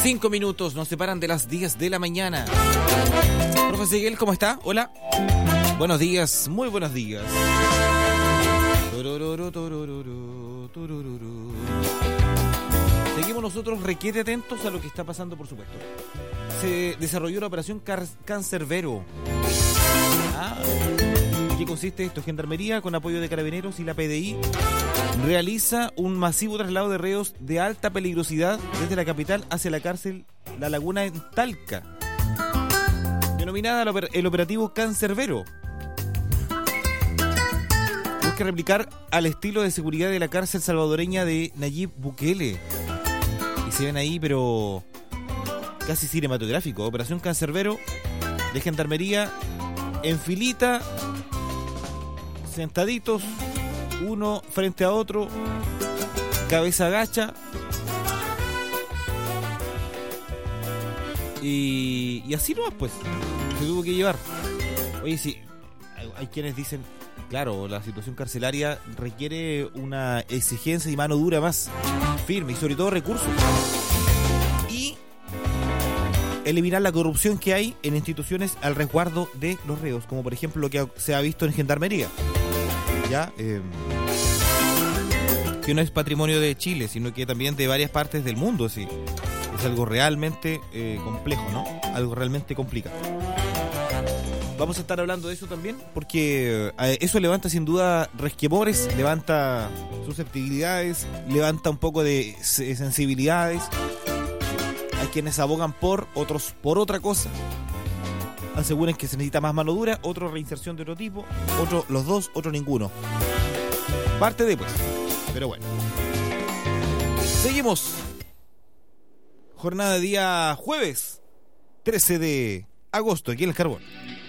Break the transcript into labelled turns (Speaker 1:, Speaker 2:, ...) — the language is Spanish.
Speaker 1: 5 minutos nos separan de las 10 de la mañana. Profe Seguel, ¿cómo está? Hola. Buenos días, muy buenos días. Seguimos nosotros requiere atentos a lo que está pasando, por supuesto. Se desarrolló la operación Cancerbero. ¿En qué consiste esto? Gendarmería, con apoyo de Carabineros y la PDI, realiza un masivo traslado de reos de alta peligrosidad desde la capital hacia la cárcel La Laguna en Talca, denominada el operativo Cancerbero. Busca replicar al estilo de seguridad de la cárcel salvadoreña de Nayib Bukele. Y se ven ahí, pero casi cinematográfico. Operación Cancerbero de Gendarmería en filita, sentaditos, uno frente a otro, cabeza agacha, y así nomás, pues se tuvo que llevar. Oye, sí, hay quienes dicen, claro, la situación carcelaria requiere una exigencia y mano dura más firme, y sobre todo recursos, y eliminar la corrupción que hay en instituciones al resguardo de los reos, como por ejemplo lo que se ha visto en Gendarmería, ya que no es patrimonio de Chile, sino que también de varias partes del mundo. Sí, es algo realmente complejo, ¿no? Algo realmente complicado. Vamos a estar hablando de eso también, porque eso levanta sin duda resquemores, levanta susceptibilidades, levanta un poco de sensibilidades. Hay quienes abogan por, otros por otra cosa. Aseguran que se necesita más mano dura, otro reinserción de otro tipo, otro los dos, otro ninguno. Parte de, pues. Pero bueno. Seguimos. Jornada de día jueves 13 de agosto, aquí en El Carbón.